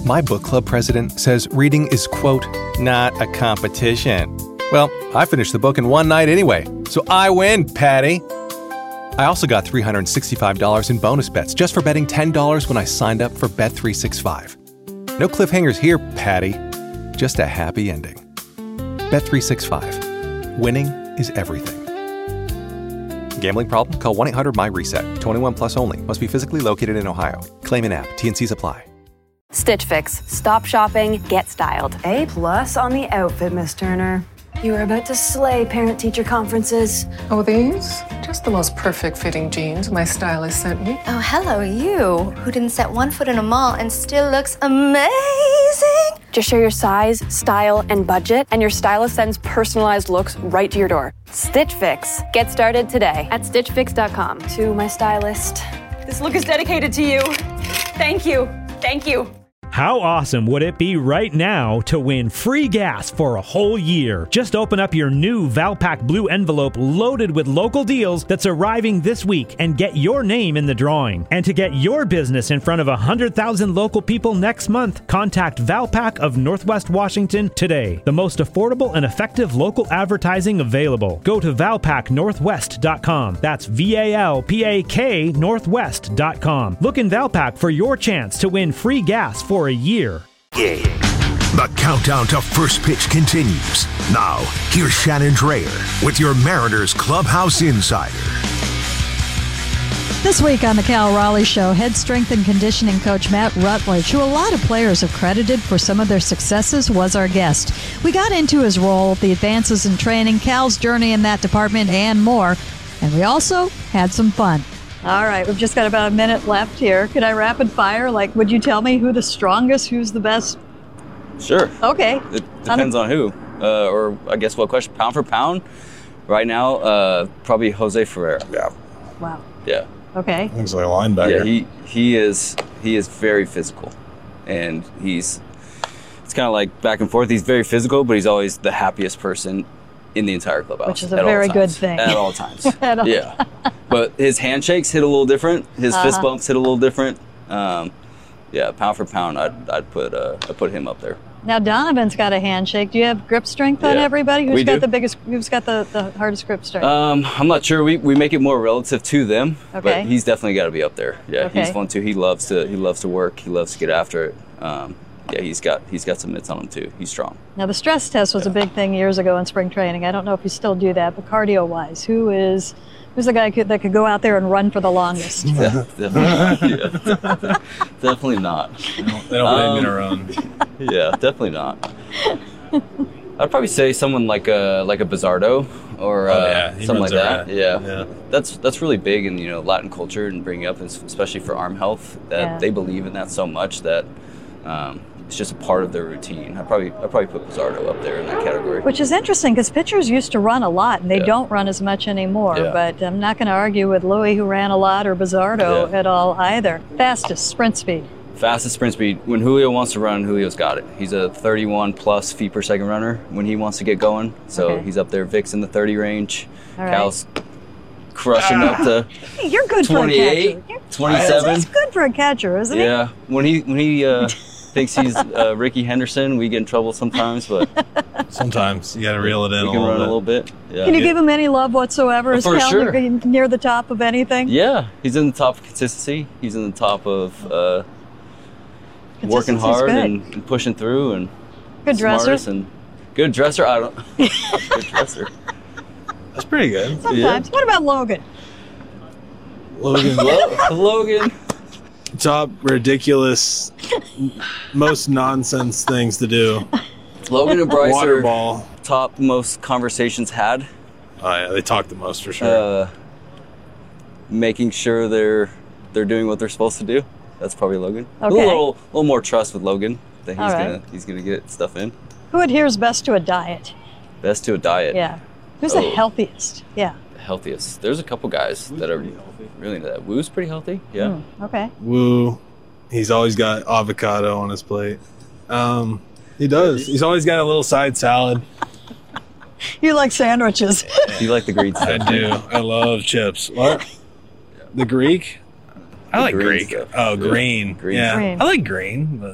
My book club president says reading is, quote, not a competition. Well, I finished the book in one night anyway, so I win, Patty. I also got $365 in bonus bets just for betting $10 when I signed up for Bet365. No cliffhangers here, Patty. Just a happy ending. Bet365. Winning is everything. Gambling problem? Call 1-800-MY-RESET. 21 plus only. Must be physically located in Ohio. Claim in app. T&Cs apply. Stitch Fix. Stop shopping, get styled. A+ on the outfit, Miss Turner. You are about to slay parent-teacher conferences. Oh, these? Just the most perfect fitting jeans my stylist sent me. Oh, hello, you, who didn't set one foot in a mall and still looks amazing. Just share your size, style, and budget, and your stylist sends personalized looks right to your door. Stitch Fix. Get started today at StitchFix.com. To my stylist, this look is dedicated to you. Thank you. Thank you. How awesome would it be right now to win free gas for a whole year? Just open up your new Valpak Blue envelope loaded with local deals that's arriving this week and get your name in the drawing. And to get your business in front of 100,000 local people next month, contact Valpak of Northwest Washington today. The most affordable and effective local advertising available. Go to valpaknorthwest.com. That's VALPAK Northwest.com. Look in Valpak for your chance to win free gas for a year. The countdown to first pitch continues. Now, here's Shannon Drayer with your Mariners Clubhouse Insider. This week on the Cal Raleigh Show, head strength and conditioning coach Matt Rutledge, who a lot of players have credited for some of their successes, was our guest. We got into his role, the advances in training, Cal's journey in that department, and more. And we also had some fun. All right, we've just got about a minute left here. Could I rapid fire? Like, would you tell me who the strongest, who's the best? Sure. Okay. It depends on who, or I guess what question. Pound for pound, right now, probably Jose Ferreira. Yeah. Wow. Yeah. Okay. He's like a linebacker. Yeah, he is very physical, and it's kind of like back and forth. He's very physical, but he's always the happiest person in the entire clubhouse. Which is a very good thing. At all times. Yeah. But his handshakes hit a little different. His fist bumps hit a little different. Yeah, pound for pound, I'd put him up there. Now Donovan's got a handshake. Do you have grip strength on everybody? Who's got the hardest grip strength? I'm not sure. We make it more relative to them. Okay. But he's definitely got to be up there. Yeah, okay. He's fun too. He loves to work. He loves to get after it. Yeah, he's got some mitts on him too. He's strong. Now the stress test was a big thing years ago in spring training. I don't know if you still do that, but cardio-wise, who's the guy that could go out there and run for the longest? Definitely not. They don't blame me to run. Yeah, definitely not. I'd probably say someone like a Bizzardo or something like that. Yeah. That's really big in Latin culture and bringing up, especially for arm health. That they believe in that so much that it's just a part of their routine. I'd probably put Bizzardo up there in that category. Which is interesting because pitchers used to run a lot and they don't run as much anymore. Yeah. But I'm not going to argue with Louis, who ran a lot, or Bizzardo at all either. Fastest sprint speed. Fastest sprint speed. When Julio wants to run, Julio's got it. He's a 31 plus feet per second runner when he wants to get going. So he's up there. Vic's in the 30 range. All right. Cal's crushing up to You're good 28, for a catcher. 27. That's good for a catcher, isn't he? Yeah. When he thinks he's Ricky Henderson, we get in trouble sometimes, but sometimes you got to reel it in. He can run a little bit. Yeah. Can you give him any love whatsoever? Is Cal near the top of anything? Yeah, he's in the top of consistency. He's in the top of working hard and pushing through and good dresser. And good dresser. I don't. Good dresser. That's pretty good. Sometimes. Yeah. What about Logan? Logan. Top ridiculous, most nonsense things to do. Logan and Bryce Water are ball. Top most conversations had. Oh yeah, they talk the most for sure. Making sure they're doing what they're supposed to do. That's probably Logan. Okay. A little more trust with Logan that he's gonna get stuff in. Who adheres best to a diet? Best to a diet. Yeah. Who's the healthiest? Yeah. Healthiest. There's a couple guys that are really into that. Woo's pretty healthy. Yeah. Okay. Woo, he's always got avocado on his plate. He does. He's always got a little side salad. You like sandwiches? You like the green stuff? I do. I love chips. What? The Greek? I like Greek. Stuff. Oh, green. Green. Yeah. Green. I like green, but